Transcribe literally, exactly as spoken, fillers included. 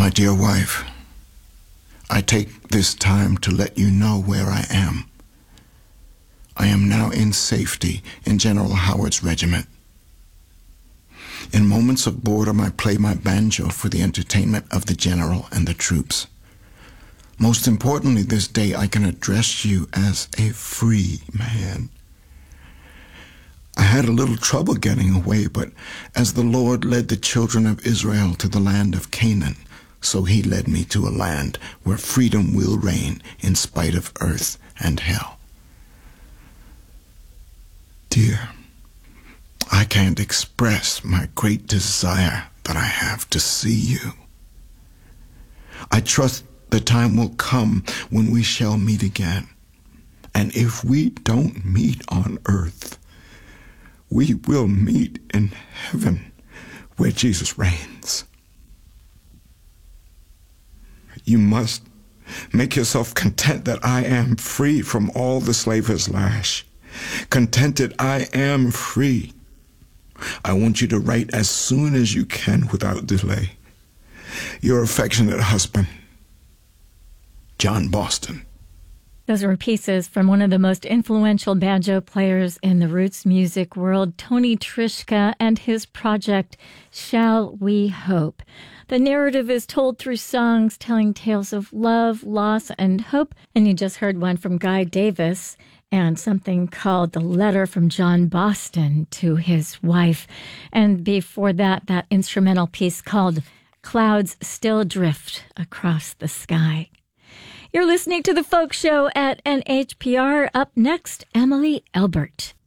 My dear wife, I take this time to let you know where I am. I am now in safety in General Howard's regiment. In moments of boredom, I play my banjo for the entertainment of the general and the troops. Most importantly, this day I can address you as a free man. I had a little trouble getting away, but as the Lord led the children of Israel to the land of Canaan, so he led me to a land where freedom will reign in spite of earth and hell. Dear, I can't express my great desire that I have to see you. I trust the time will come when we shall meet again. And if we don't meet on earth, we will meet in heaven where Jesus reigns. You must make yourself content that I am free from all the slaver's lash. Contented I am free. I want you to write as soon as you can without delay. Your affectionate husband, John Boston. Those were pieces from one of the most influential banjo players in the roots music world, Tony Trischka, and his project, Shall We Hope. The narrative is told through songs telling tales of love, loss, and hope. And you just heard one from Guy Davis and something called The Letter from John Boston to his wife. And before that, that instrumental piece called Clouds Still Drift Across the Sky. You're listening to The Folk Show at N H P R. Up next, Emily Elbert.